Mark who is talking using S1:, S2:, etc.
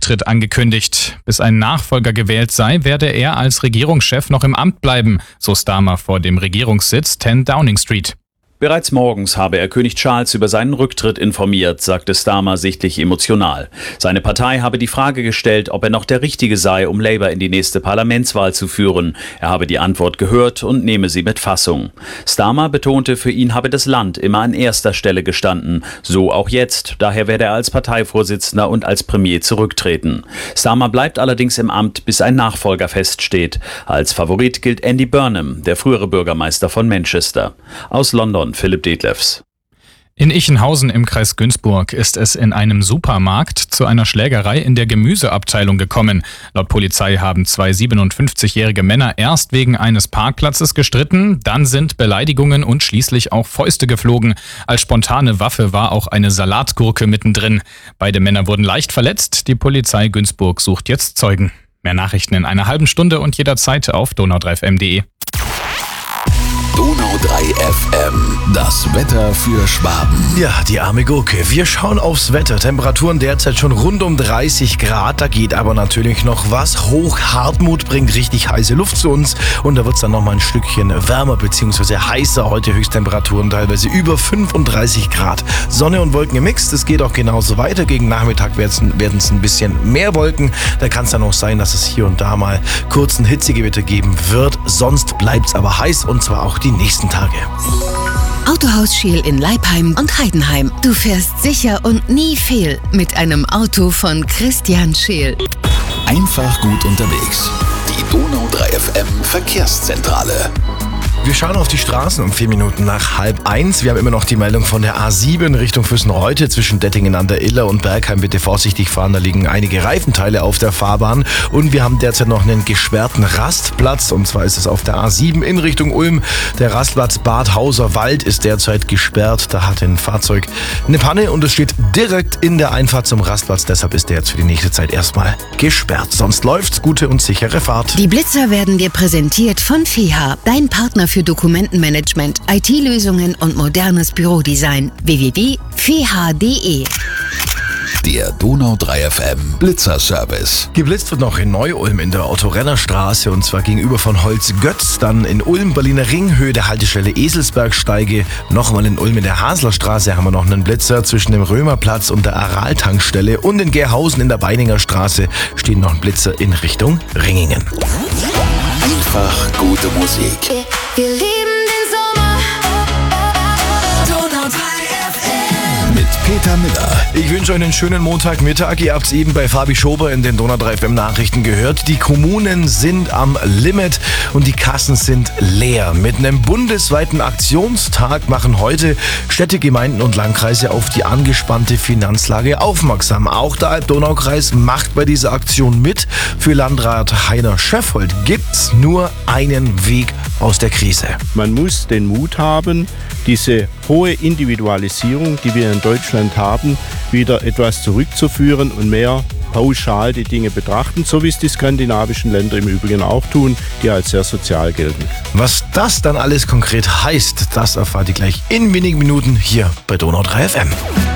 S1: Rücktritt angekündigt. Bis ein Nachfolger gewählt sei, werde er als Regierungschef noch im Amt bleiben, so Starmer vor dem Regierungssitz 10 Downing Street.
S2: Bereits morgens habe er König Charles über seinen Rücktritt informiert, sagte Starmer sichtlich emotional. Seine Partei habe die Frage gestellt, ob er noch der Richtige sei, um Labour in die nächste Parlamentswahl zu führen. Er habe die Antwort gehört und nehme sie mit Fassung. Starmer betonte, für ihn habe das Land immer an erster Stelle gestanden. So auch jetzt. Daher werde er als Parteivorsitzender und als Premier zurücktreten. Starmer bleibt allerdings im Amt, bis ein Nachfolger feststeht. Als Favorit gilt Andy Burnham, der frühere Bürgermeister von Manchester. Aus London Philipp Detlefs.
S1: In Ichenhausen im Kreis Günzburg ist es in einem Supermarkt zu einer Schlägerei in der Gemüseabteilung gekommen. Laut Polizei haben zwei 57-jährige Männer erst wegen eines Parkplatzes gestritten, dann sind Beleidigungen und schließlich auch Fäuste geflogen. Als spontane Waffe war auch eine Salatgurke mittendrin. Beide Männer wurden leicht verletzt. Die Polizei Günzburg sucht jetzt Zeugen. Mehr Nachrichten in einer halben Stunde und jederzeit auf donau3fm.de.
S3: Donau 3 FM, das Wetter für Schwaben.
S4: Ja, die arme Gurke. Wir schauen aufs Wetter. Temperaturen derzeit schon rund um 30 Grad. Da geht aber natürlich noch was hoch. Hartmut bringt richtig heiße Luft zu uns. Und da wird es dann noch mal ein Stückchen wärmer bzw. heißer. Heute Höchsttemperaturen teilweise über 35 Grad. Sonne und Wolken gemixt. Es geht auch genauso weiter. Gegen Nachmittag werden es ein bisschen mehr Wolken. Da kann es dann auch sein, dass es hier und da mal kurz ein Hitzegewitter geben wird. Sonst bleibt es aber heiß und zwar auch die nächsten Tage.
S5: Autohaus Scheel in Leipheim und Heidenheim. Du fährst sicher und nie fehl mit einem Auto von Christian Scheel.
S3: Einfach gut unterwegs. Die Donau 3 FM Verkehrszentrale.
S4: Wir schauen auf die Straßen um 4 Minuten nach 12:30. Wir haben immer noch die Meldung von der A7 Richtung Füssen-Reutte zwischen Dettingen an der Iller und Bergheim. Bitte vorsichtig fahren, da liegen einige Reifenteile auf der Fahrbahn. Und wir haben derzeit noch einen gesperrten Rastplatz. Und zwar ist es auf der A7 in Richtung Ulm. Der Rastplatz Bad Hauser Wald ist derzeit gesperrt. Da hat ein Fahrzeug eine Panne und es steht direkt in der Einfahrt zum Rastplatz. Deshalb ist der jetzt für die nächste Zeit erstmal gesperrt. Sonst läuft's. Gute und sichere Fahrt.
S5: Die Blitzer werden dir präsentiert von FEHA, dein Partner für Dokumentenmanagement, IT-Lösungen und modernes Bürodesign. www.feha.de.
S3: Der Donau 3 FM Blitzerservice.
S4: Geblitzt wird noch in Neu-Ulm in der Otto-Renner-Straße und zwar gegenüber von Holzgötz, dann in Ulm, Berliner Ring, Höhe der Haltestelle Eselsbergsteige. Nochmal in Ulm in der Haslerstraße haben wir noch einen Blitzer zwischen dem Römerplatz und der Aral-Tankstelle und in Gerhausen in der Beininger Straße stehen noch ein Blitzer in Richtung Ringingen.
S3: Einfach gute Musik.
S6: Wir lieben den Sommer. Donau 3 FM.
S3: Mit Peter Miller.
S4: Ich wünsche euch einen schönen Montagmittag. Ihr habt es eben bei Fabi Schober in den Donau 3 FM Nachrichten gehört. Die Kommunen sind am Limit und die Kassen sind leer. Mit einem bundesweiten Aktionstag machen heute Städte, Gemeinden und Landkreise auf die angespannte Finanzlage aufmerksam. Auch der Alb-Donau-Kreis macht bei dieser Aktion mit. Für Landrat Heiner Scheffold gibt's nur einen Weg aus der Krise.
S7: Man muss den Mut haben, diese hohe Individualisierung, die wir in Deutschland haben, wieder etwas zurückzuführen und mehr pauschal die Dinge betrachten, so wie es die skandinavischen Länder im Übrigen auch tun, die als sehr sozial gelten.
S4: Was das dann alles konkret heißt, das erfahrt ihr gleich in wenigen Minuten hier bei Donau 3 FM.